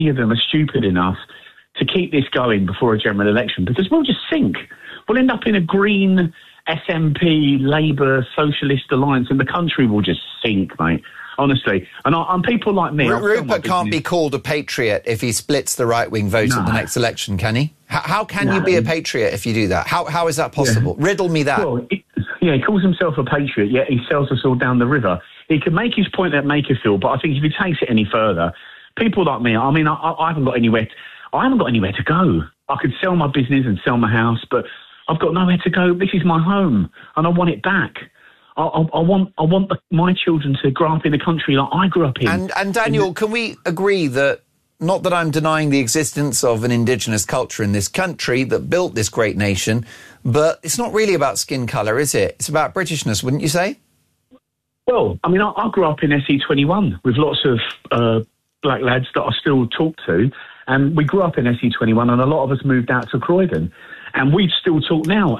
of them are stupid enough to keep this going before a general election, because we'll just sink. We'll end up in a Green, SNP, Labour, Socialist alliance, and the country will just sink, mate. Honestly. And people like me... Rupert can't be called a patriot if he splits the right-wing vote at the next election, can he? How can you be a patriot if you do that? How is that possible? Yeah. Riddle me that. Well, he calls himself a patriot, yet he sells us all down the river. He can make his point at Makerfield, but I think if he takes it any further, people like me, I mean, I haven't got anywhere to go. I could sell my business and sell my house, but I've got nowhere to go. This is my home, and I want it back. I want my children to grow up in a country like I grew up in. And Daniel, can we agree that, not that I'm denying the existence of an indigenous culture in this country that built this great nation, but it's not really about skin colour, is it? It's about Britishness, wouldn't you say? Well, I mean, I grew up in SE21 with lots of black lads that I still talk to, and we grew up in SE21, and a lot of us moved out to Croydon, and we still talk now.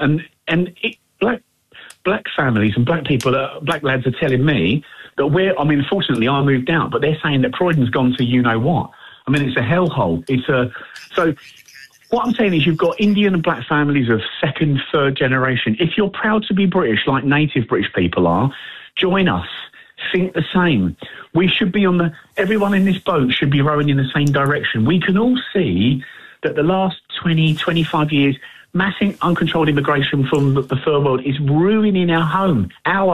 Black families and black people, black lads are telling me that fortunately I moved out, but they're saying that Croydon's gone to you-know-what. I mean, it's a hellhole. So what I'm saying is you've got Indian and black families of second, third generation. If you're proud to be British, like native British people are, join us. Think the same. We should be everyone in this boat should be rowing in the same direction. We can all see that the last 20, 25 years, massive uncontrolled immigration from the third world is ruining our home.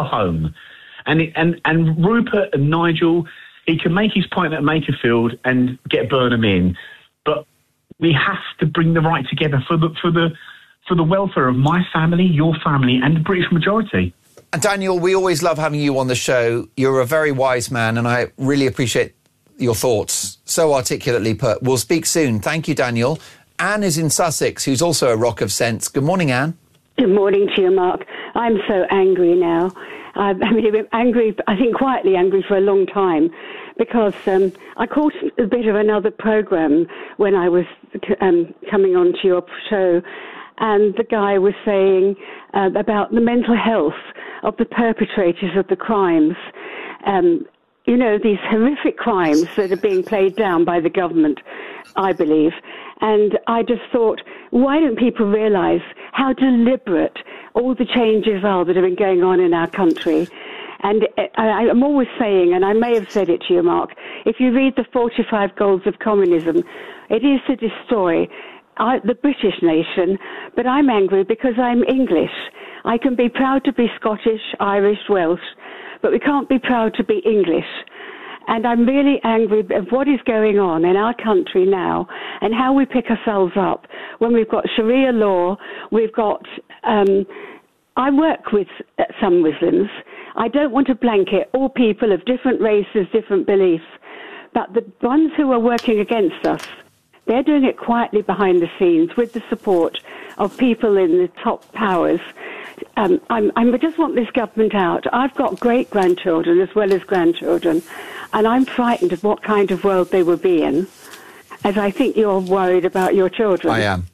And Rupert and Nigel, he can make his point at Makerfield and get Burnham in, but we have to bring the right together for the welfare of my family, your family, and the British majority. And Daniel, we always love having you on the show. You're a very wise man, and I really appreciate your thoughts, so articulately put. We'll speak soon. Thank you, Daniel. Anne is in Sussex, who's also a rock of sense. Good morning, Anne. Good morning to you, Mark. I'm so angry now. I've been angry, I think quietly angry for a long time, because I caught a bit of another programme when I was coming on to your show, and the guy was saying about the mental health of the perpetrators of the crimes. These horrific crimes that are being played down by the government, I believe. And I just thought, why don't people realise how deliberate all the changes are that have been going on in our country? And I'm always saying, and I may have said it to you, Mark, if you read the 45 Goals of Communism, it is to destroy the British nation, but I'm angry because I'm English. I can be proud to be Scottish, Irish, Welsh, but we can't be proud to be English. And I'm really angry of what is going on in our country now and how we pick ourselves up when we've got Sharia law, we've got... I work with some Muslims. I don't want to blanket all people of different races, different beliefs, but the ones who are working against us, they're doing it quietly behind the scenes with the support of people in the top powers. I just want this government out. I've got great-grandchildren as well as grandchildren, and I'm frightened of what kind of world they will be in, as I think you're worried about your children. I am.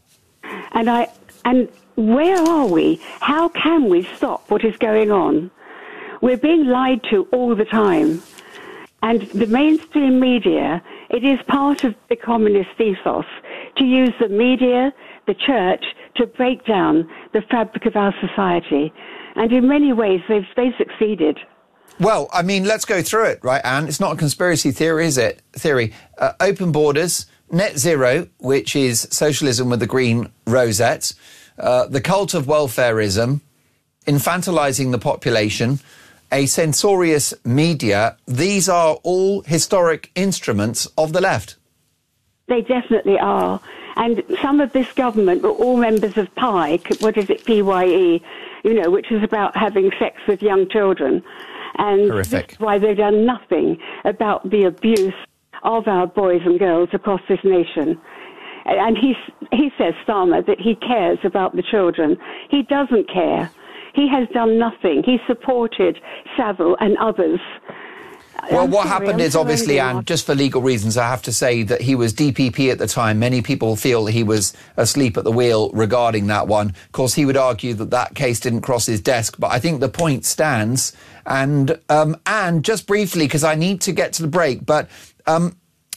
And where are we? How can we stop what is going on? We're being lied to all the time. And the mainstream media, it is part of the communist ethos to use the media, the church, to break down the fabric of our society. And in many ways, they've succeeded. Well, I mean, let's go through it, right, Anne? It's not a conspiracy theory, is it? Open borders, net zero, which is socialism with the green rosette, the cult of welfarism, infantilizing the population, a censorious media. These are all historic instruments of the left. They definitely are. And some of this government were all members of PIE, what is it, PYE, which is about having sex with young children. And horrific. This is why they've done nothing about the abuse of our boys and girls across this nation. And he says, Starmer, that he cares about the children. He doesn't care. He has done nothing. He supported Savile and others. Well, what happened is, obviously, Anne, just for legal reasons, I have to say that he was DPP at the time. Many people feel he was asleep at the wheel regarding that one. Of course, he would argue that that case didn't cross his desk, but I think the point stands. And Anne, just briefly, because I need to get to the break, but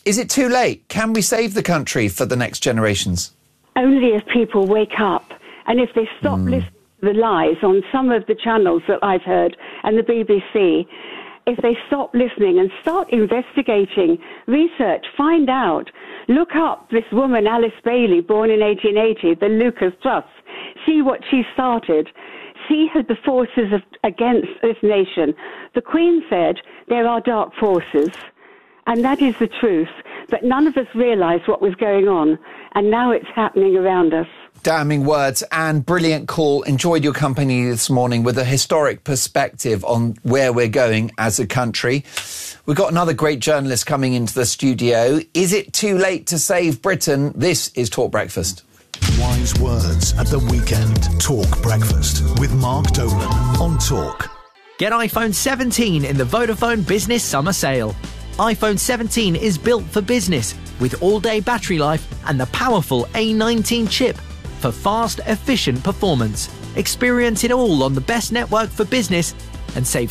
Is it too late? Can we save the country for the next generations? Only if people wake up and if they stop listening to the lies on some of the channels that I've heard and the BBC. If they stop listening and start investigating, research, find out, look up this woman, Alice Bailey, born in 1880, the Lucas Trust, see what she started, see the forces against this nation. The Queen said there are dark forces, and that is the truth, but none of us realised what was going on, and now it's happening around us. Damning words and brilliant call. Enjoyed your company this morning with a historic perspective on where we're going as a country. We've got another great journalist coming into the studio. Is it too late to save Britain? This is Talk Breakfast. Wise words at the weekend. Talk Breakfast with Mark Dolan on Talk. Get iPhone 17 in the Vodafone Business Summer Sale. iPhone 17 is built for business with all-day battery life and the powerful A19 chip for fast, efficient performance. Experience it all on the best network for business and save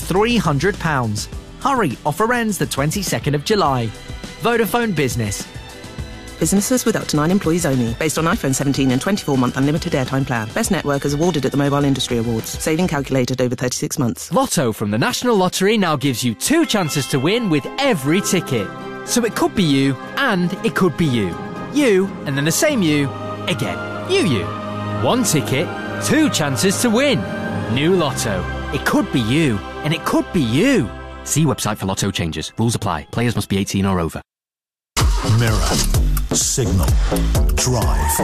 £300. Hurry, offer ends the 22nd of July. Vodafone Business. Businesses with up to 9 employees only. Based on iPhone 17 and 24-month unlimited airtime plan. Best network is awarded at the Mobile Industry Awards. Saving calculated over 36 months. Lotto from the National Lottery now gives you 2 chances to win with every ticket. So it could be you and it could be you. You and then the same you again. You. 1 ticket, 2 chances to win. New Lotto. It could be you and it could be you. See website for Lotto changes. Rules apply. Players must be 18 or over. Mirror, Signal, Drive,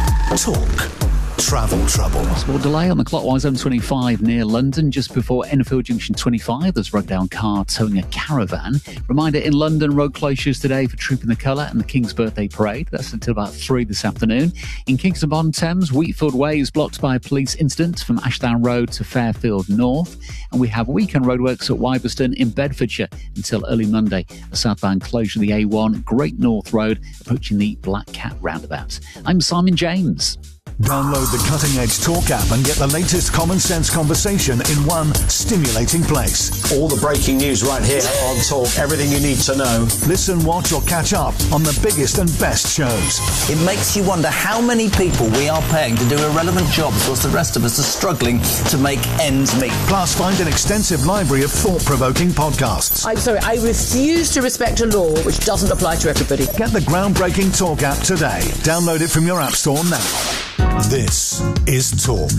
Talk, Travel Trouble. Small delay on the clockwise M25 near London just before Enfield Junction 25. There's a rugged down car towing a caravan. Reminder, in London, road closures today for Trooping the Colour and the King's Birthday Parade. That's until about 3 this afternoon. In Kingston upon Thames, Wheatfield Way is blocked by a police incident from Ashdown Road to Fairfield North. And we have weekend roadworks at Wyberston in Bedfordshire until early Monday. A southbound closure of the A1, Great North Road, approaching the Black Cat roundabout. I'm Simon James. Download the Cutting Edge Talk app and get the latest common sense conversation in one stimulating place. All the breaking news right here on Talk. Everything you need to know. Listen, watch or catch up on the biggest and best shows. It makes you wonder how many people we are paying to do irrelevant jobs whilst the rest of us are struggling to make ends meet. Plus, find an extensive library of thought-provoking podcasts. I'm sorry, I refuse to respect a law which doesn't apply to everybody. Get the groundbreaking Talk app today. Download it from your app store now. This is Talk.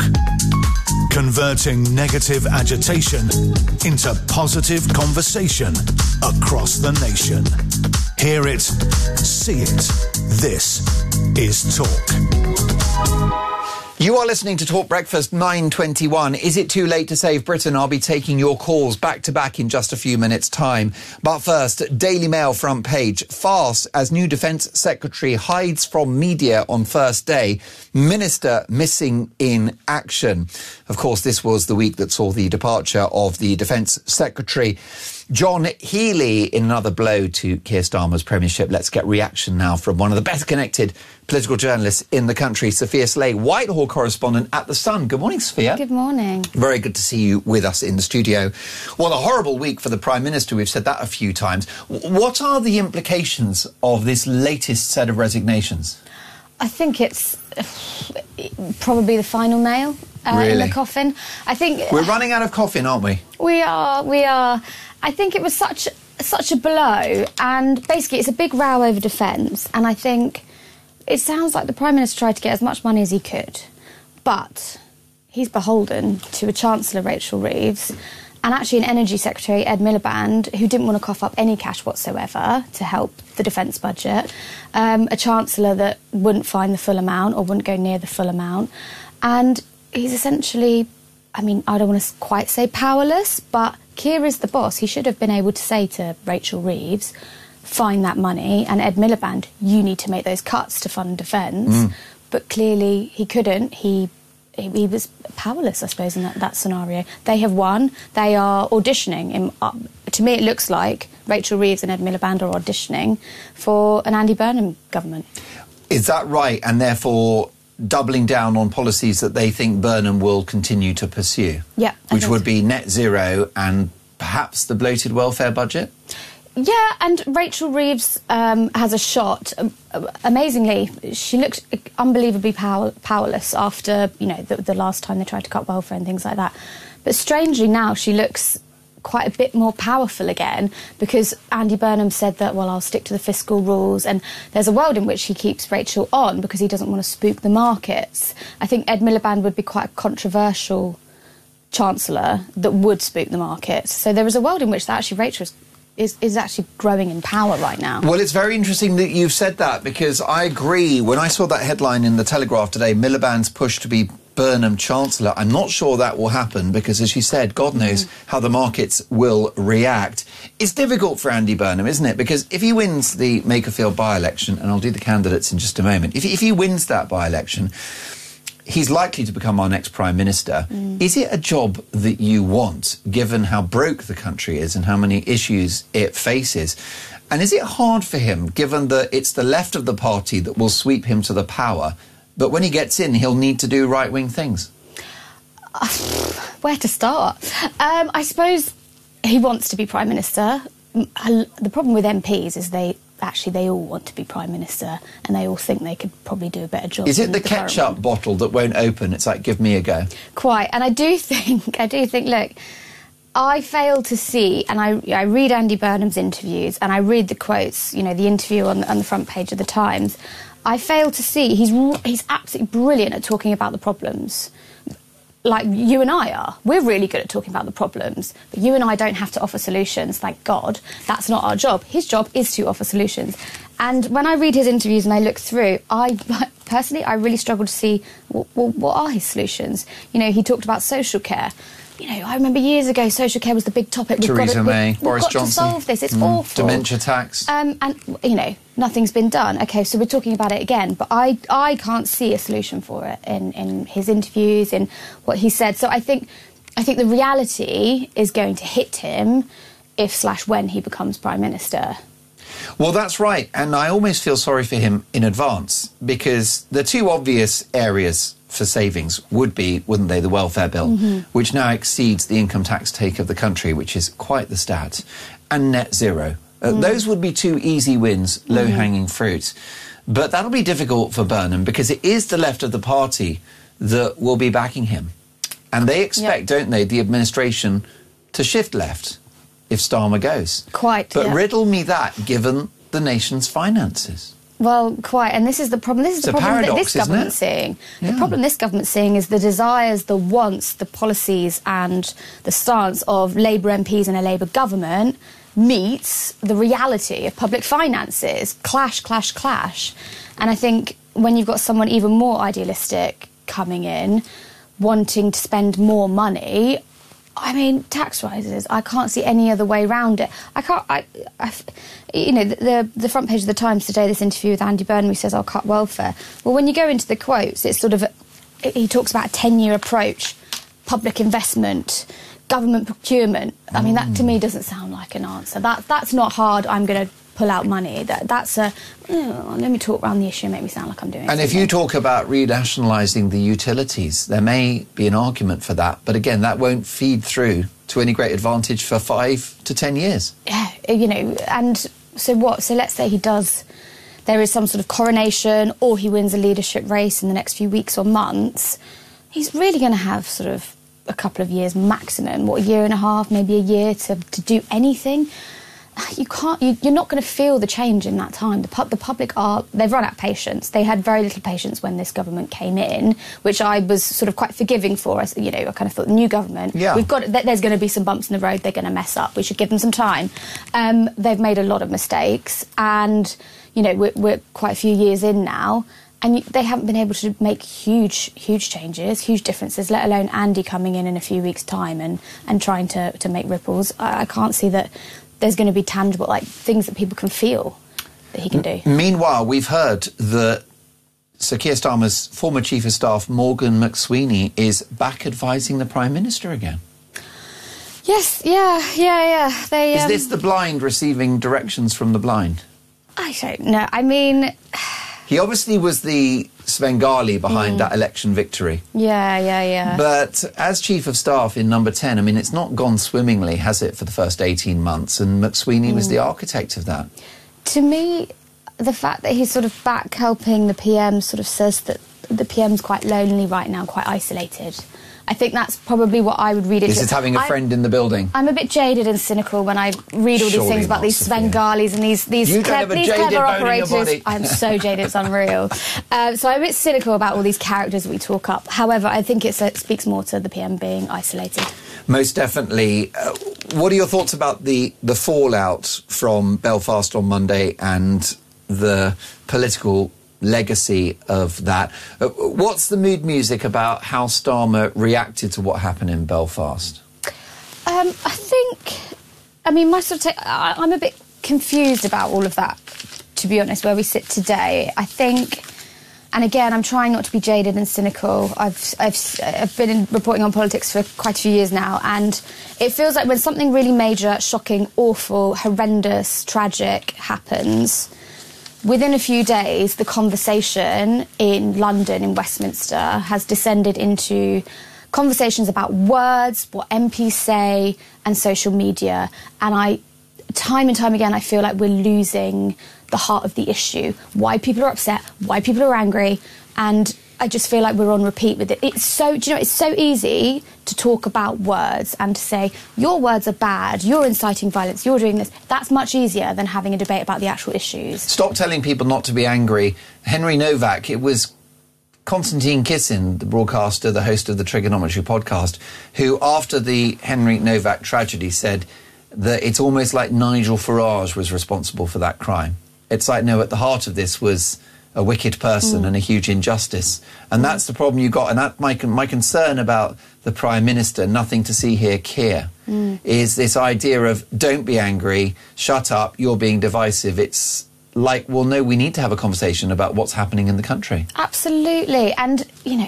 Converting negative agitation into positive conversation across the nation. Hear it, see it. This is Talk. You are listening to Talk Breakfast 9:21. Is it too late to save Britain? I'll be taking your calls back to back in just a few minutes' time. But first, Daily Mail front page. Fast as new Defence Secretary hides from media on first day. Minister missing in action. Of course, this was the week that saw the departure of the Defence Secretary. John Healey in another blow to Keir Starmer's premiership. Let's get reaction now from one of the best connected political journalists in the country, Sophia Slade, Whitehall correspondent at The Sun. Good morning, Sophia. Good morning. Very good to see you with us in the studio. Well, a horrible week for the Prime Minister. We've said that a few times. What are the implications of this latest set of resignations? I think it's probably the final nail in the coffin. I think we're running out of coffin, aren't we? We are. I think it was such a blow, and basically it's a big row over defence, and I think it sounds like the Prime Minister tried to get as much money as he could, but he's beholden to a Chancellor, Rachel Reeves, and actually an Energy Secretary, Ed Miliband, who didn't want to cough up any cash whatsoever to help the defence budget, a Chancellor that wouldn't find the full amount or wouldn't go near the full amount, and he's essentially, I mean, I don't want to quite say powerless, but Keir is the boss. He should have been able to say to Rachel Reeves, find that money, and Ed Miliband, you need to make those cuts to fund defence. But clearly he couldn't. He was powerless, I suppose, in that scenario. They have won. They are auditioning. To me, it looks like Rachel Reeves and Ed Miliband are auditioning for an Andy Burnham government. Is that right? And therefore doubling down on policies that they think Burnham will continue to pursue? Yeah. Which would be net zero and perhaps the bloated welfare budget? Yeah, and Rachel Reeves has a shot. Amazingly, she looked unbelievably powerless after, you know, the last time they tried to cut welfare and things like that. But strangely now she looks quite a bit more powerful again, because Andy Burnham said that, well, I'll stick to the fiscal rules, and there's a world in which he keeps Rachel on because he doesn't want to spook the markets. I think Ed Miliband would be quite a controversial chancellor that would spook the markets. So there is a world in which actually Rachel is actually growing in power right now. Well, it's very interesting that you've said that, because I agree. When I saw that headline in the Telegraph today, Miliband's push to be Burnham Chancellor, I'm not sure that will happen, because, as you said, God knows how the markets will react. It's difficult for Andy Burnham, isn't it? Because if he wins the Makerfield by-election, and I'll do the candidates in just a moment, if he wins that by-election, he's likely to become our next Prime Minister. Is it a job that you want, given how broke the country is and how many issues it faces? And is it hard for him, given that it's the left of the party that will sweep him to the power, but when he gets in, he'll need to do right-wing things? Where to start? I suppose he wants to be Prime Minister. The problem with MPs is they all want to be Prime Minister, and they all think they could probably do a better job. Is it the ketchup bottle that won't open? It's like, give me a go. Quite. And I do think, look, I fail to see, and I read Andy Burnham's interviews, and I read the quotes, you know, the interview on the front page of the Times. I fail to see, he's absolutely brilliant at talking about the problems. Like you and I are. We're really good at talking about the problems, but you and I don't have to offer solutions, thank God. That's not our job. His job is to offer solutions. And when I read his interviews and I look through, personally, I really struggle to see, what are his solutions? You know, he talked about social care. You know, I remember years ago, social care was the big topic. Theresa May, Boris Johnson. We've got to solve this. It's awful. Dementia tax. And, you know, nothing's been done. OK, so we're talking about it again. But I can't see a solution for it in his interviews, in what he said. So I think the reality is going to hit him if/when he becomes Prime Minister. Well, that's right. And I almost feel sorry for him in advance, because the two obvious areas for savings would be, wouldn't they, the welfare bill, which now exceeds the income tax take of the country, which is quite the stat, and net zero. Those would be two easy wins, low-hanging fruit. But that'll be difficult for Burnham, because it is the left of the party that will be backing him. And they expect, don't they, the administration to shift left if Starmer goes. Quite, But riddle me that, given the nation's finances. Well, quite, and this is the problem. This is the problem that this government's seeing. The problem this government's seeing is the desires, the wants, the policies and the stance of Labour MPs in a Labour government meets the reality of public finances. Clash, clash, clash. And I think when you've got someone even more idealistic coming in, wanting to spend more money, I mean, tax rises. I can't see any other way around it. You know, the front page of the Times today, this interview with Andy Burnham, who says, I'll cut welfare. Well, when you go into the quotes, it's sort of, he talks about a 10-year approach, public investment, government procurement. I mean, that to me doesn't sound like an answer. That's not hard, I'm going to pull out money. That's a, let me talk around the issue and make me sound like I'm doing something. And if you talk about renationalising the utilities, there may be an argument for that. But again, that won't feed through to any great advantage for 5 to 10 years. Yeah, you know, and so what? So let's say he does, there is some sort of coronation, or he wins a leadership race in the next few weeks or months. He's really going to have sort of a couple of years maximum, a year and a half, maybe a year to do anything. You're not going to feel the change in that time. The public they've run out of patience. They had very little patience when this government came in, which I was sort of quite forgiving for. You know, I kind of thought the new government, there's going to be some bumps in the road, they're going to mess up, we should give them some time. They've made a lot of mistakes, and, you know, we're quite a few years in now, and they haven't been able to make huge changes, huge differences, let alone Andy coming in a few weeks' time and trying to make ripples. I can't see that there's going to be tangible, like, things that people can feel that he can do. Meanwhile, we've heard that Sir Keir Starmer's former Chief of Staff, Morgan McSweeney, is back advising the Prime Minister again. Yes, yeah. Is this the blind receiving directions from the blind? I don't know. I mean, He obviously was the Svengali behind that election victory. Yeah. But as Chief of Staff in Number 10, I mean, it's not gone swimmingly, has it, for the first 18 months? And McSweeney was the architect of that. To me, the fact that he's sort of back helping the PM sort of says that the PM's quite lonely right now, quite isolated. I think that's probably what I would read it. Is it having a friend in the building? I'm a bit jaded and cynical when I read all these things about these Svengalis and these clever operators. I'm so jaded, it's unreal. So I'm a bit cynical about all these characters that we talk up. However, I think it speaks more to the PM being isolated. Most definitely. What are your thoughts about the fallout from Belfast on Monday and the political legacy of that? What's the mood music about how Starmer reacted to what happened in Belfast? I'm a bit confused about all of that, to be honest, where we sit today. I think, and again, I'm trying not to be jaded and cynical. I've been reporting on politics for quite a few years now, and it feels like when something really major, shocking, awful, horrendous, tragic happens, within a few days, the conversation in London, in Westminster, has descended into conversations about words, what MPs say, and social media. And time and time again, I feel like we're losing the heart of the issue. Why people are upset, why people are angry, and I just feel like we're on repeat with it. It's so easy to talk about words and to say, your words are bad, you're inciting violence, you're doing this. That's much easier than having a debate about the actual issues. Stop telling people not to be angry. Henry Novak, it was Konstantin Kisin, the broadcaster, the host of the Trigonometry podcast, who, after the Henry Novak tragedy, said that it's almost like Nigel Farage was responsible for that crime. It's like, no, at the heart of this was a wicked person and a huge injustice. And that's the problem you got. And that my concern about the Prime Minister, nothing to see here, Keir, is this idea of don't be angry, shut up, you're being divisive. It's like, well, no, we need to have a conversation about what's happening in the country. Absolutely. And,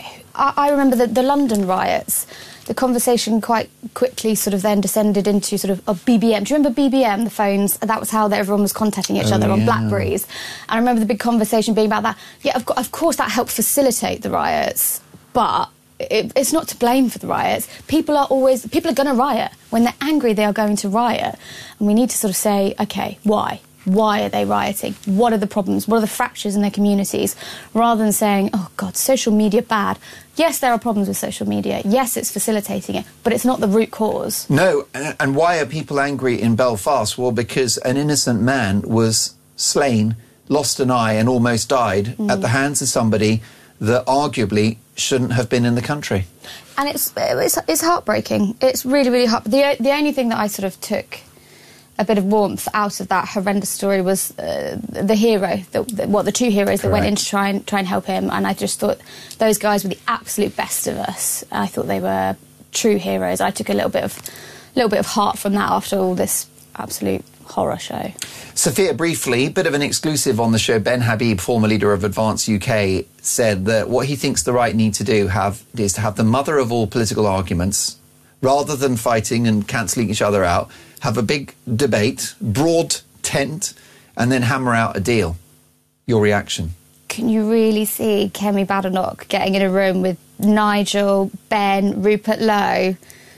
I remember the London riots. The conversation quite quickly sort of then descended into sort of a BBM. Do you remember BBM, the phones? That was how everyone was contacting each other on Blackberries. And I remember the big conversation being about that. Yeah, of course that helped facilitate the riots, but it's not to blame for the riots. People are going to riot. When they're angry, they are going to riot. And we need to sort of say, OK, why? Why are they rioting? What are the problems? What are the fractures in their communities? Rather than saying, oh, God, social media bad. Yes, there are problems with social media. Yes, it's facilitating it, but it's not the root cause. No, and why are people angry in Belfast? Well, because an innocent man was slain, lost an eye and almost died at the hands of somebody that arguably shouldn't have been in the country. And it's heartbreaking. It's really, really heartbreaking. The only thing that I sort of took a bit of warmth out of that horrendous story was the hero, the two heroes that went in to try and help him. And I just thought those guys were the absolute best of us. I thought they were true heroes. I took a little bit of heart from that after all this absolute horror show. Sophia, briefly, bit of an exclusive on the show. Ben Habib, former leader of Advance UK, said that what he thinks the right need to do is to have the mother of all political arguments, rather than fighting and cancelling each other out, have a big debate, broad tent, and then hammer out a deal. Your reaction? Can you really see Kemi Badenoch getting in a room with Nigel, Ben, Rupert Lowe?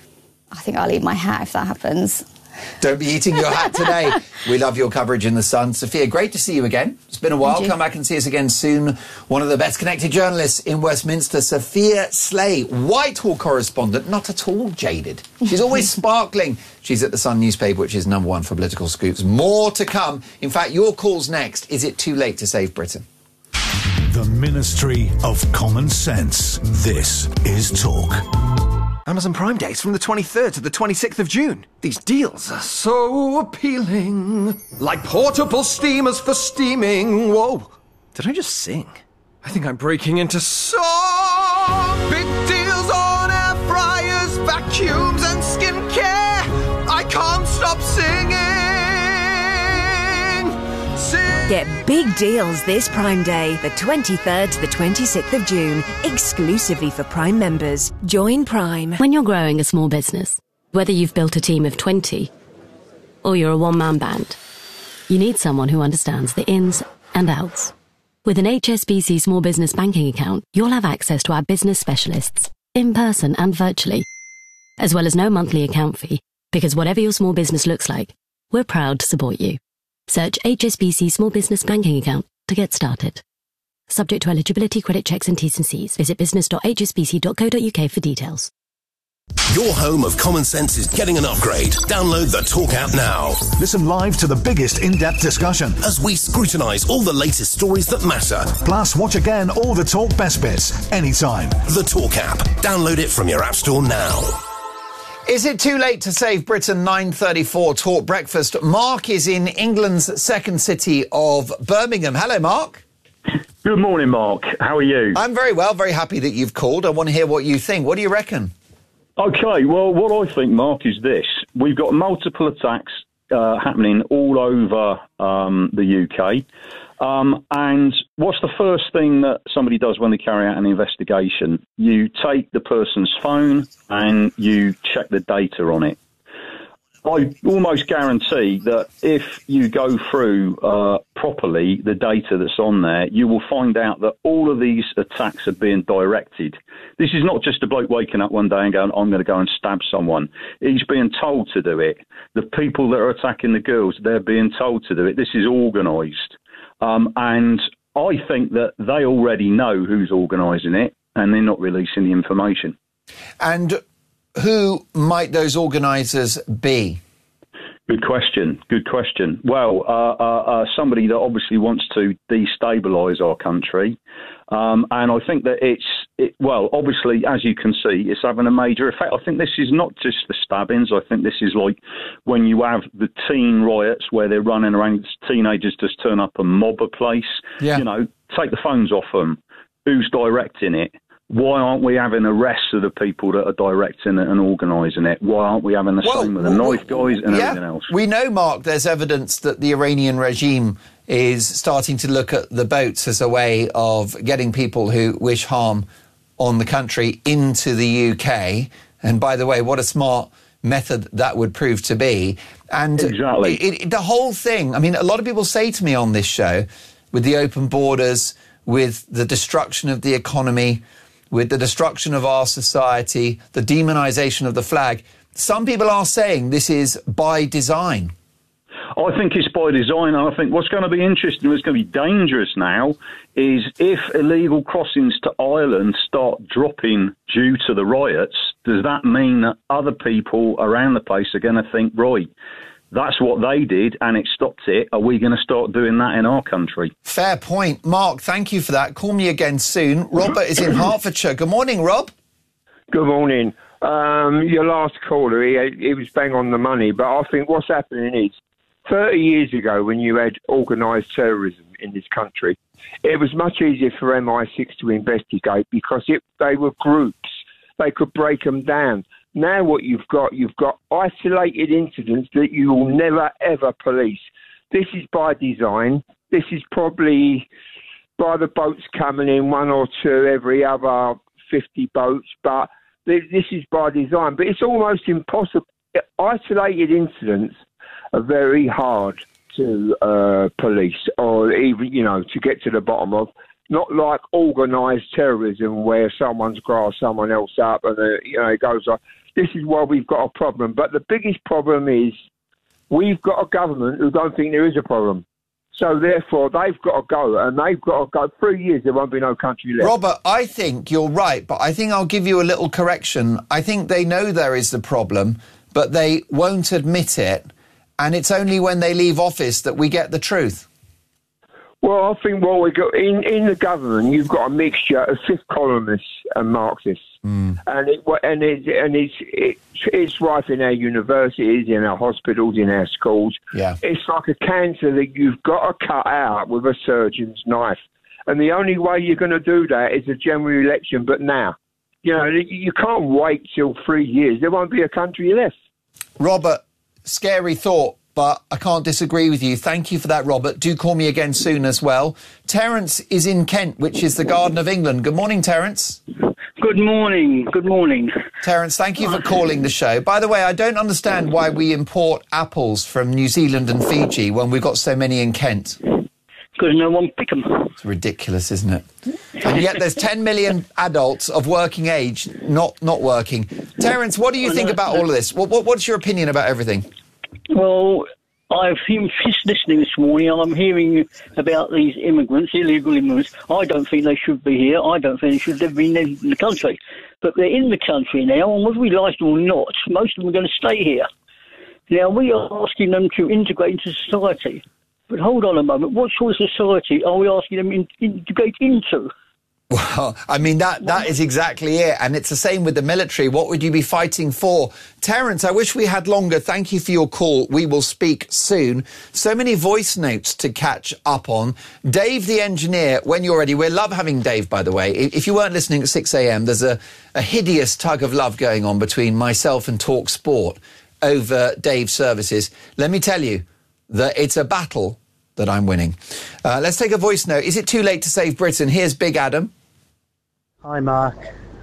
I think I'll eat my hat if that happens. Don't be eating your hat today. We love your coverage in The Sun. Sophia, great to see you again. It's been a while. Come back and see us again soon. One of the best connected journalists in Westminster, Sophia Sleigh, Whitehall correspondent, not at all jaded. She's always sparkling. She's at The Sun newspaper, which is #1 for political scoops. More to come. In fact, your call's next. Is it too late to save Britain? The Ministry of Common Sense. This is Talk. Amazon Prime Days from the 23rd to the 26th of June. These deals are so appealing. Like portable steamers for steaming. Whoa. Did I just sing? I think I'm breaking into song. Big deals on air fryers, vacuums and skincare. I can't stop singing. Get big deals this Prime Day, the 23rd to the 26th of June, exclusively for Prime members. Join Prime. When you're growing a small business, whether you've built a team of 20 or you're a one-man band, you need someone who understands the ins and outs. With an HSBC Small Business Banking account, you'll have access to our business specialists, in person and virtually, as well as no monthly account fee, because whatever your small business looks like, we're proud to support you. Search HSBC Small Business Banking account to get started. Subject to eligibility, credit checks and T's and C's. Visit business.hsbc.co.uk for details. Your home of common sense is getting an upgrade. Download the Talk app now. Listen live to the biggest in-depth discussion as we scrutinise all the latest stories that matter. Plus, watch again all the Talk best bits, anytime. The Talk app. Download it from your app store now. Is it too late to save Britain? 9:34 Talk Breakfast. Mark is in England's second city of Birmingham. Hello, Mark. Good morning, Mark. How are you? I'm very well, very happy that you've called. I want to hear what you think. What do you reckon? OK, well, what I think, Mark, is this. We've got multiple attacks happening all over the UK. And what's the first thing that somebody does when they carry out an investigation? You take the person's phone and you check the data on it. I almost guarantee that if you go through properly the data that's on there, you will find out that all of these attacks are being directed. This is not just a bloke waking up one day and going, I'm going to go and stab someone. He's being told to do it. The people that are attacking the girls, they're being told to do it. This is organised. And I think that they already know who's organising it, and they're not releasing the information. And who might those organisers be? Good question. Good question. Well, somebody that obviously wants to destabilise our country. And I think that well, obviously, as you can see, it's having a major effect. I think this is not just the stabbings. I think this is like when you have the teen riots where they're running around, teenagers just turn up and mob a place. Yeah. You know, take the phones off them. Who's directing it? Why aren't we having arrests of the people that are directing it and organising it? Why aren't we having the same with the knife guys and everything else? We know, Mark, there's evidence that the Iranian regime is starting to look at the boats as a way of getting people who wish harm on the country into the UK. And by the way, what a smart method that would prove to be. And exactly. The whole thing, I mean, a lot of people say to me on this show, with the open borders, with the destruction of the economy, with the destruction of our society, the demonisation of the flag, some people are saying this is by design. I think it's by design, and I think what's going to be interesting, what's going to be dangerous now, is if illegal crossings to Ireland start dropping due to the riots, does that mean that other people around the place are going to think, right, that's what they did and it stopped it. Are we going to start doing that in our country? Fair point. Mark, thank you for that. Call me again soon. Robert is in Hertfordshire. Good morning, Rob. Good morning. Your last caller, he was bang on the money, but I think what's happening is 30 years ago when you had organised terrorism in this country, it was much easier for MI6 to investigate because they were groups. They could break them down. Now what you've got isolated incidents that you will never, ever police. This is by design. This is probably by the boats coming in, one or two every other 50 boats, but this is by design. But it's almost impossible. Isolated incidents are very hard to police or even, to get to the bottom of. Not like organised terrorism where someone's grassed someone else up and, it goes on. This is why we've got a problem. But the biggest problem is we've got a government who don't think there is a problem. So, therefore, they've got to go, and they've got to go. 3 years, there won't be no country left. Robert, I think you're right, but I think I'll give you a little correction. I think they know there is the problem, but they won't admit it, and it's only when they leave office that we get the truth. Well, I think what we got in the government, you've got a mixture of fifth columnists and Marxists, and it's rife in our universities, in our hospitals, in our schools. Yeah, it's like a cancer that you've got to cut out with a surgeon's knife, and the only way you're going to do that is a general election. But now, you can't wait till 3 years. There won't be a country left. Robert, scary thought. But I can't disagree with you. Thank you for that, Robert. Do call me again soon as well. Terence is in Kent, which is the Garden of England. Good morning, Terence. Good morning. Good morning. Terence, thank you for calling the show. By the way, I don't understand why we import apples from New Zealand and Fiji when we've got so many in Kent. because no one pick them. It's ridiculous, isn't it? And yet there's 10 million adults of working age not working. Terence, what do you think about all of this? What's your opinion about everything? Well, I've been just listening this morning. I'm hearing about these immigrants, illegal immigrants. I don't think they should be here. I don't think they should have been in the country. But they're in the country now, and whether we like it or not, most of them are going to stay here. Now, we are asking them to integrate into society. But hold on a moment, what sort of society are we asking them to integrate into? Well, I mean, that is exactly it. And it's the same with the military. What would you be fighting for? Terence, I wish we had longer. Thank you for your call. We will speak soon. So many voice notes to catch up on. Dave, the engineer, when you're ready. We love having Dave, by the way. If you weren't listening at 6 a.m., there's a hideous tug of love going on between myself and Talk Sport over Dave's services. Let me tell you that it's a battle that I'm winning. Let's take a voice note. Is it too late to save Britain? Here's Big Adam. Hi, Mark.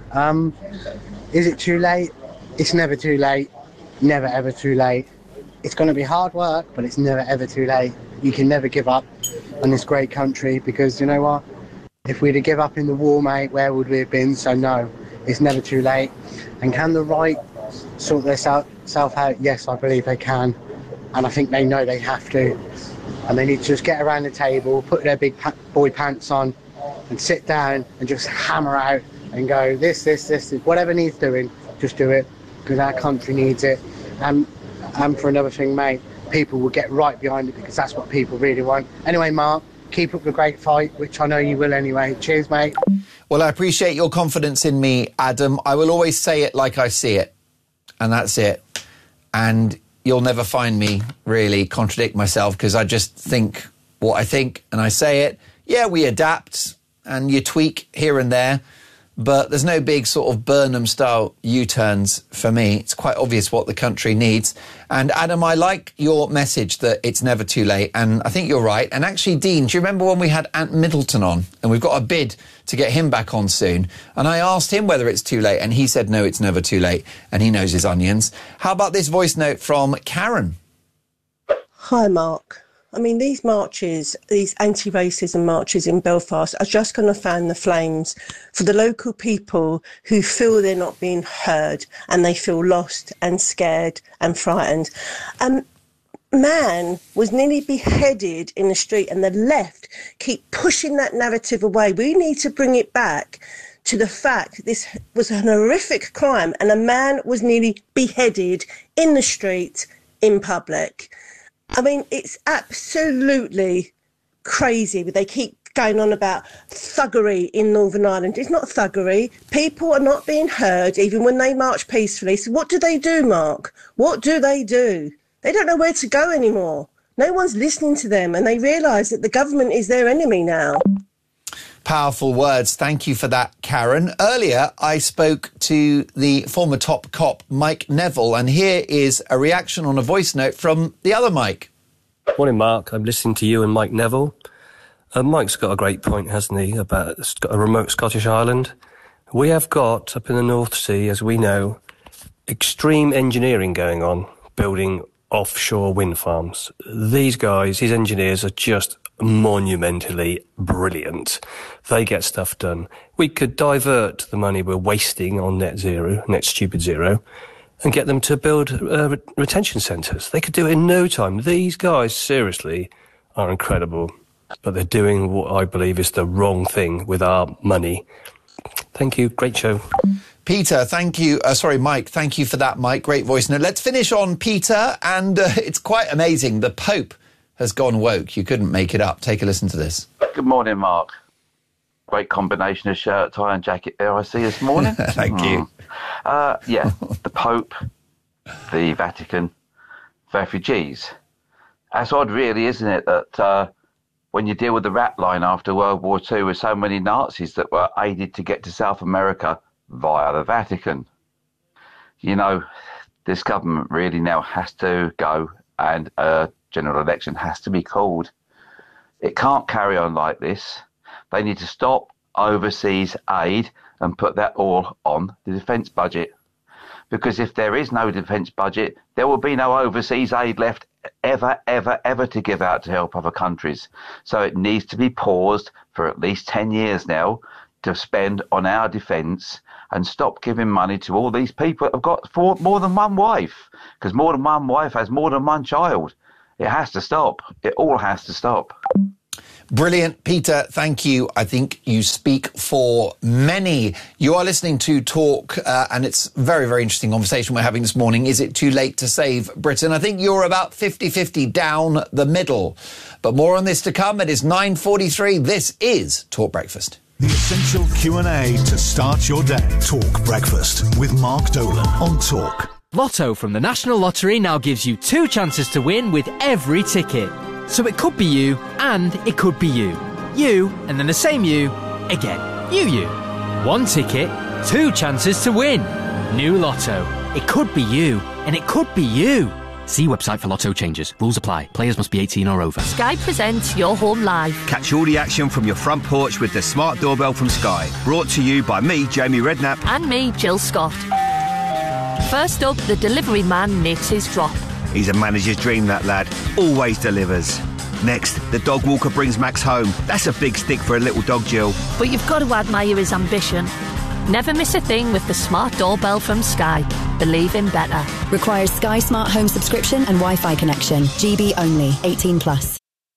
Is it too late? It's never too late. Never, ever too late. It's going to be hard work, but it's never, ever too late. You can never give up on this great country because, you know what? If we'd have given up in the war, mate, where would we have been? So, no, it's never too late. And can the right sort themselves out? Yes, I believe they can. And I think they know they have to. And they need to just get around the table, put their big boy pants on, and sit down and just hammer out and go, this, whatever needs doing, just do it, because our country needs it. And for another thing, mate, people will get right behind it because that's what people really want. Anyway, Mark, keep up the great fight, which I know you will anyway. Cheers, mate. Well, I appreciate your confidence in me, Adam. I will always say it like I see it, and that's it. And you'll never find me really contradict myself because I just think what I think and I say it. Yeah, we adapt and you tweak here and there, but there's no big sort of Burnham-style U-turns for me. It's quite obvious what the country needs. And Adam, I like your message that it's never too late, and I think you're right. And actually, Dean, do you remember when we had Ant Middleton on, and we've got a bid to get him back on soon? And I asked him whether it's too late, and he said, no, it's never too late, and he knows his onions. How about this voice note from Karen? Hi, Mark. I mean, these marches, these anti-racism marches in Belfast are just going to fan the flames for the local people who feel they're not being heard and they feel lost and scared and frightened. Man was nearly beheaded in the street and the left keep pushing that narrative away. We need to bring it back to the fact this was an horrific crime and a man was nearly beheaded in the street in public. I mean, it's absolutely crazy, but they keep going on about thuggery in Northern Ireland. It's not thuggery. People are not being heard, even when they march peacefully. So what do, Mark? What do? They don't know where to go anymore. No one's listening to them, and they realise that the government is their enemy now. Powerful words. Thank you for that, Karen. Earlier, I spoke to the former top cop, Mike Neville, and here is a reaction on a voice note from the other Mike. Morning, Mark. I'm listening to you and Mike Neville. Mike's got a great point, hasn't he, about a remote Scottish island. We have got, up in the North Sea, as we know, extreme engineering going on, building offshore wind farms. These guys, these engineers, are just monumentally brilliant. They get stuff done. We could divert the money we're wasting on net stupid zero, and get them to build retention centres. They could do it in no time. These guys, seriously, are incredible. But they're doing what I believe is the wrong thing with our money. Thank you. Great show. Peter, thank you. Mike, thank you for that, Mike. Great voice note. Let's finish on Peter, and it's quite amazing. The Pope has gone woke. You couldn't make it up. Take a listen to this. Good morning, Mark. Great combination of shirt, tie and jacket there I see this morning. Thank you. The Pope, the Vatican, refugees. That's odd, really, isn't it, that when you deal with the rat line after World War II with so many Nazis that were aided to get to South America via the Vatican. You know, this government really now has to go, and a general election has to be called. It can't carry on like this. They need to stop overseas aid and put that all on the defence budget. Because if there is no defence budget, there will be no overseas aid left ever to give out to help other countries. So it needs to be paused for at least 10 years now to spend on our defence and stop giving money to all these people that have got more than one wife, because more than one wife has more than one child. It has to stop. It all has to stop. Brilliant, Peter. Thank you. I think you speak for many. You are listening to Talk, and it's a very, very interesting conversation we're having this morning. Is it too late to save Britain? I think you're about 50-50 down the middle. But more on this to come. It is 9:43. This is Talk Breakfast. The essential Q&A to start your day. Talk Breakfast with Mark Dolan on Talk. Lotto from the National Lottery now gives you 2 chances to win with every ticket. So it could be you, and it could be you. You, and then the same you, again. You. 1 ticket, 2 chances to win. New Lotto. It could be you, and it could be you. See website for Lotto changes. Rules apply. Players must be 18 or over. Sky presents Your Home Live. Catch all the action from your front porch with the smart doorbell from Sky. Brought to you by me, Jamie Redknapp. And me, Jill Scott. First up, the delivery man knits his drop. He's a manager's dream, that lad. Always delivers. Next, the dog walker brings Max home. That's a big stick for a little dog, Jill. But you've got to admire his ambition. Never miss a thing with the smart doorbell from Sky. Believe in better. Requires Sky Smart Home subscription and Wi-Fi connection. GB only. 18+.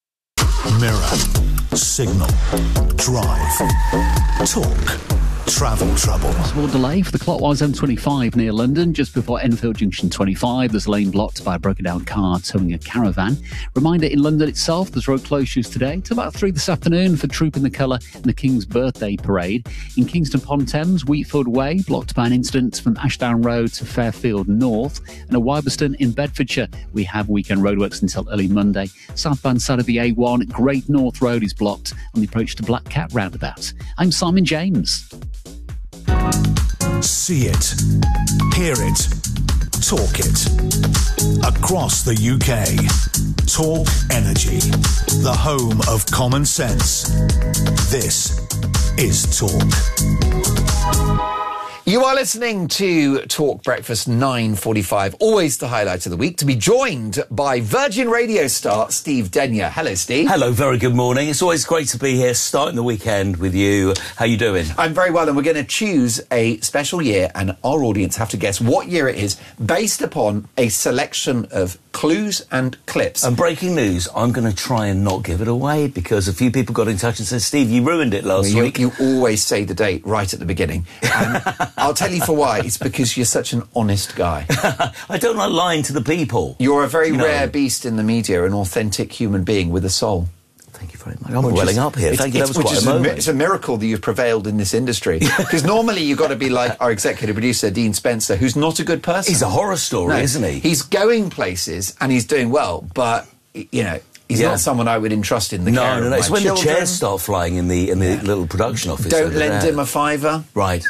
Mirror. Signal. Drive. Talk. Travel trouble. Possible delay for the Clockwise M25 near London, just before Enfield Junction 25. There's a lane blocked by a broken down car towing a caravan. Reminder, in London itself, there's road closures today till about 3 this afternoon for Troop in the Colour and the King's Birthday Parade. In Kingston upon Thames, Wheatfield Way, blocked by an incident from Ashdown Road to Fairfield North. And at Wyberston in Bedfordshire, we have weekend roadworks until early Monday. Southbound side of the A1, Great North Road is blocked on the approach to Black Cat roundabout. I'm Simon James. See it, hear it, talk it. Across the UK, Talk Energy, the home of common sense. This is Talk. You are listening to Talk Breakfast 9:45, always the highlight of the week, to be joined by Virgin Radio star Steve Denyer. Hello, Steve. Hello, very good morning. It's always great to be here, starting the weekend with you. How you doing? I'm very well, and we're going to choose a special year, and our audience have to guess what year it is based upon a selection of clues and clips. And breaking news, I'm going to try and not give it away, because a few people got in touch and said, Steve, you ruined it last week. You always say the date right at the beginning. I'll tell you for why. It's because you're such an honest guy. I don't like lying to the people. You're a very rare beast in the media, an authentic human being with a soul. Thank you very much. I'm welling up here. Thank you. That was quite a moment. It's a miracle that you've prevailed in this industry. Because normally you've got to be like our executive producer, Dean Spencer, who's not a good person. He's a horror story, isn't he? He's going places and he's doing well, but, you know, he's not someone I would entrust in the care of my It's when children. the chairs start flying in the little production office. Don't lend him a fiver. Right.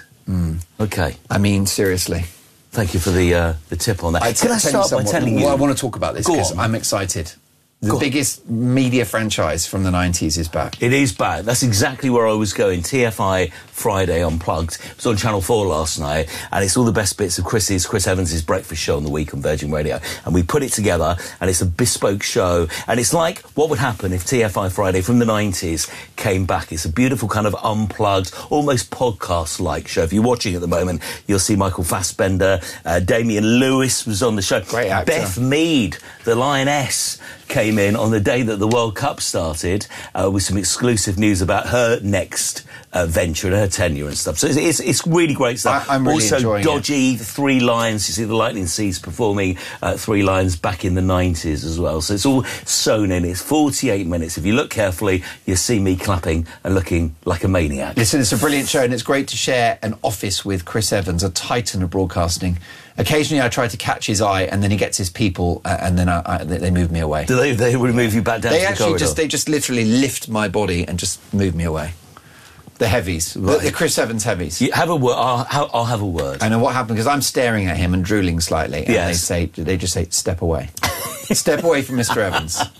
Okay. I mean, seriously. Thank you for the tip on that. Can I start by telling you? Well, I want to talk about this because I'm excited. The biggest media franchise from the 90s is back. It is back. That's exactly where I was going. TFI Friday Unplugged. It was on Channel 4 last night, and it's all the best bits of Chris Evans' breakfast show on the week on Virgin Radio. And we put it together, and it's a bespoke show. And it's like what would happen if TFI Friday from the 90s came back. It's a beautiful kind of unplugged, almost podcast-like show. If you're watching at the moment, you'll see Michael Fassbender. Damian Lewis was on the show. Great actor. Beth Mead, the Lioness, came in on the day that the World Cup started with some exclusive news about her next venture and her tenure and stuff. So it's really great stuff. I'm really also enjoying Dodgy, Three Lions. You see the Lightning Seeds performing Three Lions back in the 90s as well. So it's all sewn in. It's 48 minutes. If you look carefully, you'll see me clapping and looking like a maniac. Listen, it's a brilliant show, and it's great to share an office with Chris Evans, a titan of broadcasting. Occasionally I try to catch his eye, and then he gets his people, and then they move me away. Do they remove you back down to the corridor? They just literally lift my body and just move me away. The heavies, right. the Chris Evans heavies. You have a word. I'll have a word. I know what happened, because I'm staring at him and drooling slightly, and they just say, step away. Step away from Mr. Evans.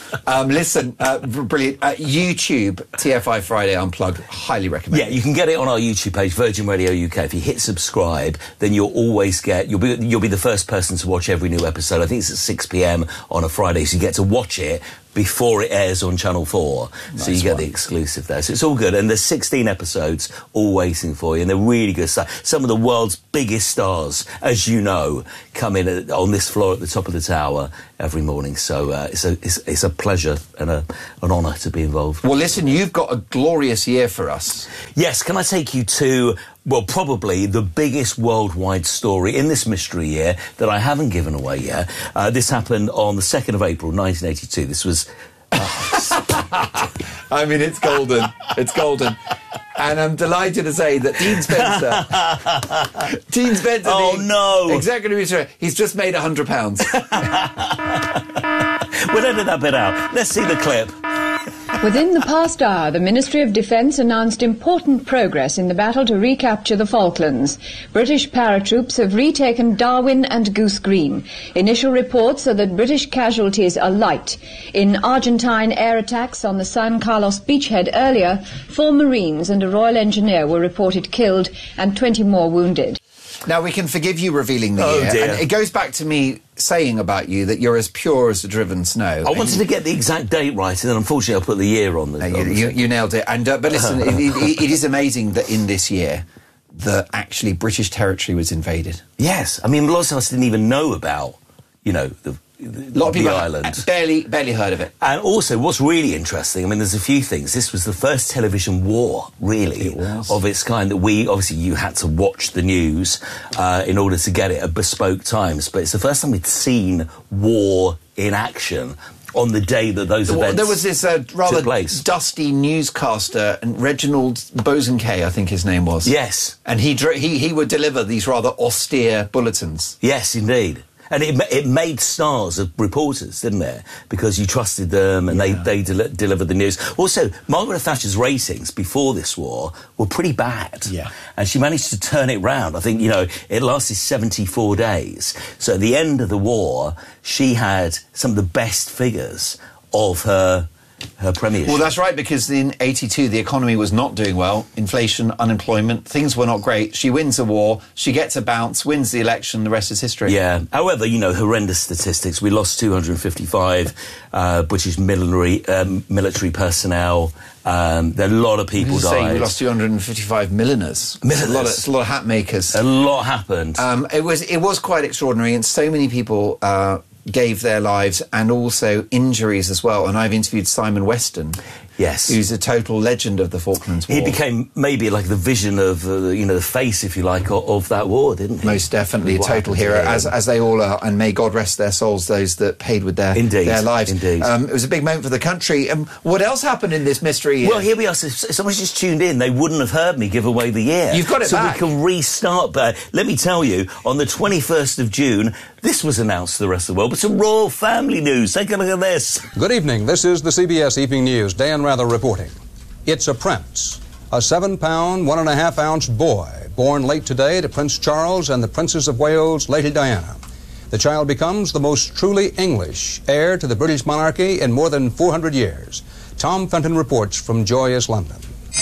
Listen, brilliant. YouTube, TFI Friday Unplugged, highly recommend. Yeah, you can get it on our YouTube page, Virgin Radio UK. If you hit subscribe, then you'll always get, you'll be the first person to watch every new episode. I think it's at 6 p.m. on a Friday, so you get to watch it before it airs on Channel 4. So you get the exclusive there. So it's all good. And there's 16 episodes all waiting for you, and they're really good stuff. Some of the world's biggest stars, as you know, come in on this floor at the top of the tower every morning. So it's a pleasure and an honour to be involved. Well, listen, you've got a glorious year for us. Yes, can I take you to, well, probably the biggest worldwide story in this mystery year that I haven't given away yet. This happened on the 2nd of April, 1982. This was... I mean, it's golden. It's golden. And I'm delighted to say that Dean Spencer... Dean Spencer... Oh, no! Executive Producer, he's just made £100. We'll edit that bit out. Let's see the clip. Within the past hour, the Ministry of Defence announced important progress in the battle to recapture the Falklands. British paratroops have retaken Darwin and Goose Green. Initial reports are that British casualties are light. In Argentine air attacks on the San Carlos beachhead earlier, 4 Marines and a Royal Engineer were reported killed and 20 more wounded. Now, we can forgive you revealing the year. Dear. And it goes back to me saying about you that you're as pure as the driven snow. I wanted to get the exact date right, and then unfortunately I put the year on. You nailed it. And but listen, it is amazing that in this year that actually British territory was invaded. Yes. I mean, lots of us didn't even know about, you know, the lot of people island. Barely heard of it. And also, what's really interesting, I mean, there's a few things. This was the first television war, really, of its kind that obviously you had to watch the news in order to get it at bespoke times. But it's the first time we'd seen war in action on the day that those events There was this rather dusty newscaster, and Reginald Bosanquet, I think his name was. Yes. And he would deliver these rather austere bulletins. Yes, indeed. And it made stars of reporters, didn't it? Because you trusted them and they delivered the news. Also, Margaret Thatcher's ratings before this war were pretty bad. Yeah. And she managed to turn it round. I think, you know, it lasted 74 days. So at the end of the war, she had some of the best figures of her premiership. Well, that's right, because in 82 the economy was not doing well. Inflation, unemployment, things were not great. She wins a war, she gets a bounce, wins the election, the rest is history. Yeah. However, you know, horrendous statistics. We lost 255 British military personnel. There are a lot of people died. We lost 255 milliners. It's a lot of hat makers. A lot happened. It was quite extraordinary, and so many people gave their lives, and also injuries as well. And I've interviewed Simon Weston. Yes. Who's a total legend of the Falklands War. He became maybe like the vision of, the face, if you like, of that war, didn't he? Most definitely, a total hero, as they all are, and may God rest their souls, those that paid with their lives. Indeed. It was a big moment for the country. What else happened in this mystery year? Well, here we are. So if someone's just tuned in, they wouldn't have heard me give away the year. You've got it back. So we can restart. But let me tell you, on the 21st of June, this was announced to the rest of the world, but some royal family news. Take a look at this. Good evening. This is the CBS Evening News. Dan Rather reporting. It's a prince, a 7-pound, 1.5-ounce boy, born late today to Prince Charles and the Princess of Wales, Lady Diana. The child becomes the most truly English heir to the British monarchy in more than 400 years. Tom Fenton reports from joyous London.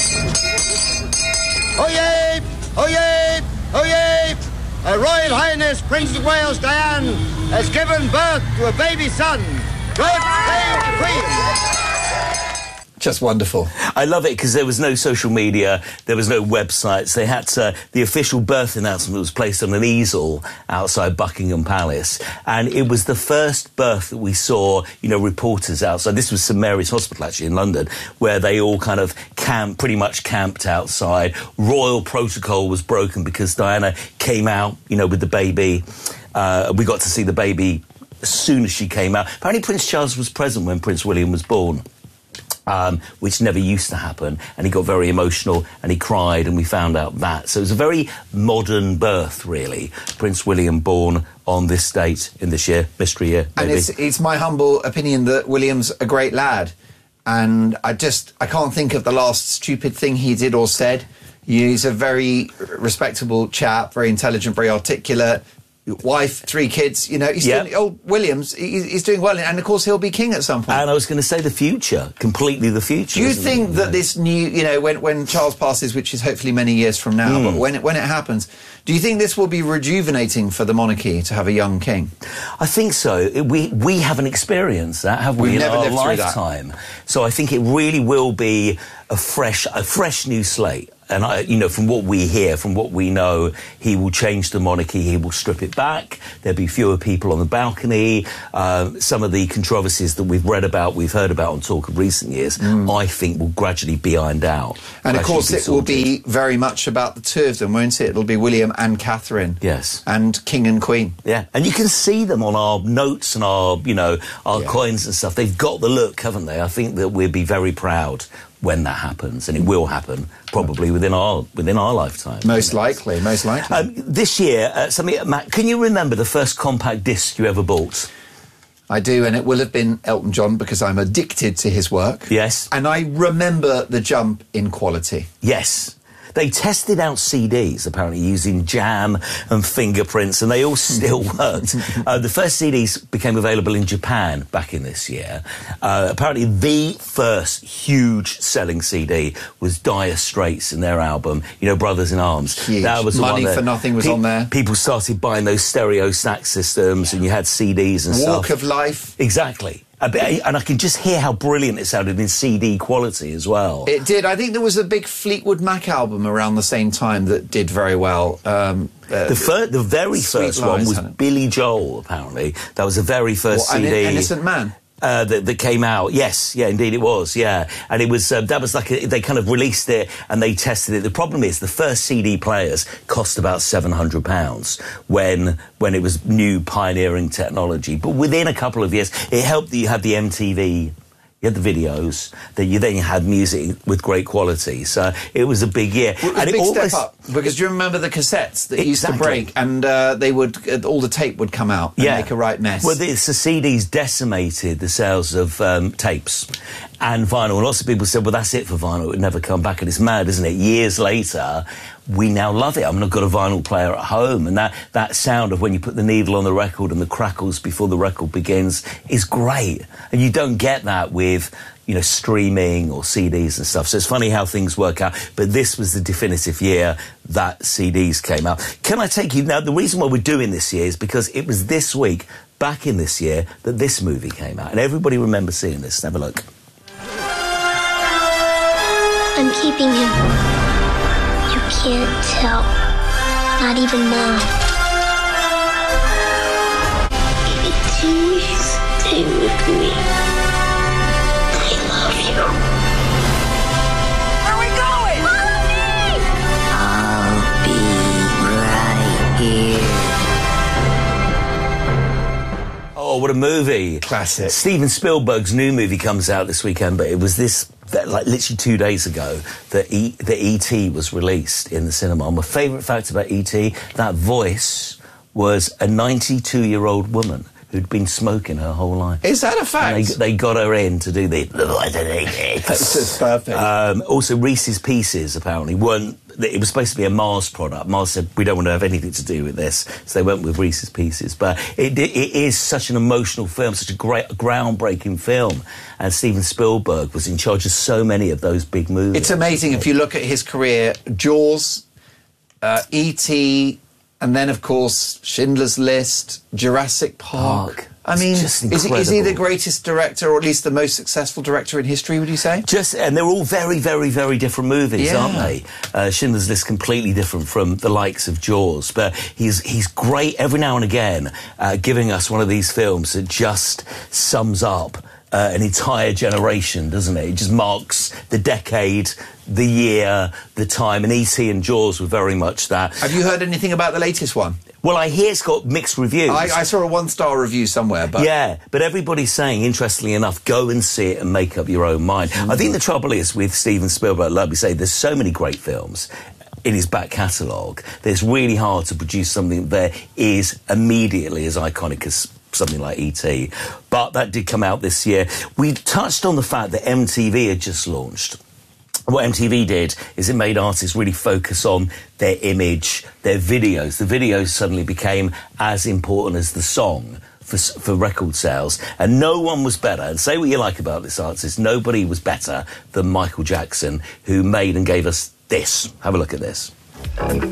Oyez! Oyez! Oyez! Her Royal Highness Princess of Wales Diane has given birth to a baby son. God save the Queen! Just wonderful. I love it because there was no social media, there was no websites. They had the official birth announcement was placed on an easel outside Buckingham Palace, and it was the first birth that we saw, reporters outside. This was St Mary's Hospital, actually, in London, where they all kind of pretty much camped outside. Royal protocol was broken because Diana came out, with the baby. We got to see the baby as soon as she came out. Apparently Prince Charles was present when Prince William was born. Which never used to happen, and he got very emotional and he cried, and we found out that. So it was a very modern birth, really. Prince William born on this date in this year, mystery year, maybe. And it's my humble opinion that William's a great lad, and I can't think of the last stupid thing he did or said. He's a very respectable chap, very intelligent, very articulate, wife, 3 kids. You know, he's doing, old Williams. He's doing well, and of course he'll be king at some point. And I was going to say the future, completely the future. Do you think that this new, you know, when Charles passes, which is hopefully many years from now, but when it happens, do you think this will be rejuvenating for the monarchy to have a young king? I think so. We haven't experienced that, have we? We've never lived in our through that. lifetime. So I think it really will be a fresh new slate. And, you know, from what we hear, from what we know, he will change the monarchy, he will strip it back, there'll be fewer people on the balcony. Some of the controversies that we've read about, we've heard about on Talk of recent years, I think will gradually be ironed out. And, of course, it will be very much about the two of them, won't it? It'll be William and Catherine. Yes. And King and Queen. Yeah. And you can see them on our notes and our, you know, our coins and stuff. They've got the look, haven't they? I think that we'll be very proud when that happens, and it will happen probably within our lifetime. Most likely. This year, Matt, can you remember the first compact disc you ever bought? I do, and it will have been Elton John because I'm addicted to his work. Yes. And I remember the jump in quality. Yes. They tested out CDs, apparently, using jam and fingerprints, and they all still worked. The first CDs became available in Japan back in this year. Apparently, the first huge selling CD was Dire Straits and their album, you know, Brothers in Arms. Huge. That was Money for Nothing was on there. People started buying those stereo stack systems, and you had CDs and stuff. Walk of Life. Exactly. And I can just hear how brilliant it sounded in CD quality as well. It did. I think there was a big Fleetwood Mac album around the same time that did very well. The very first one was Billy Joel, apparently. That was the very first CD. Innocent Man? That came out. Yes, yeah, indeed it was, yeah. And it was, that was like, they kind of released it and they tested it. The problem is the first CD players cost about £700 when it was new pioneering technology. But within a couple of years, it helped that you had the MTV, you had the videos, that you then had music with great quality. So it was a big year. Well, it was a big step up, because do you remember the cassettes that used to break and they would, all the tape would come out and make a right mess? Well, the CDs decimated the sales of tapes and vinyl. And lots of people said, well, that's it for vinyl. It would never come back. And it's mad, isn't it? Years later, we now love it. I mean, I've got a vinyl player at home, and that sound of when you put the needle on the record and the crackles before the record begins is great. And you don't get that with, you know, streaming or CDs and stuff. So it's funny how things work out. But this was the definitive year that CDs came out. Can I take you... Now, the reason why we're doing this year is because it was this week, back in this year, that this movie came out. And everybody remembers seeing this. Have a look. I'm keeping him. You can't tell. Not even Mom. Please stay with me. I love you. Where are we going? Follow me! I'll be right here. Oh, what a movie. Classic. Steven Spielberg's new movie comes out this weekend, but it was like literally 2 days ago that E.T. was released in the cinema. My favourite fact about E.T., that voice was a 92-year-old woman who'd been smoking her whole life. Is that a fact? And they got her in to do the... That's just perfect. Also, Reese's Pieces, apparently, weren't... It was supposed to be a Mars product. Mars said, we don't want to have anything to do with this. So they went with Reese's Pieces. But it is such an emotional film, such a great, groundbreaking film. And Steven Spielberg was in charge of so many of those big movies. It's amazing if you look at his career. Jaws, E.T., and then, of course, Schindler's List, Jurassic Park. I mean, is he the greatest director, or at least the most successful director in history, would you say? And they're all very, very, very different movies, aren't they? Schindler's List completely different from the likes of Jaws, but he's great every now and again giving us one of these films that just sums up an entire generation, doesn't it? It just marks the decade, the year, the time, and E.T. and Jaws were very much that. Have you heard anything about the latest one? Well, I hear it's got mixed reviews. I saw a 1-star review somewhere, but... Yeah, but everybody's saying, interestingly enough, go and see it and make up your own mind. I think the trouble is with Steven Spielberg, like we say, there's so many great films in his back catalogue that it's really hard to produce something that is immediately as iconic as something like E.T. But that did come out this year. We touched on the fact that MTV had just launched what MTV did is it made artists really focus on their image, their videos. The videos suddenly became as important as the song for record sales, and no one was better, and say what you like about this artist, nobody was better than Michael Jackson, who made and gave us this. Have a look at this.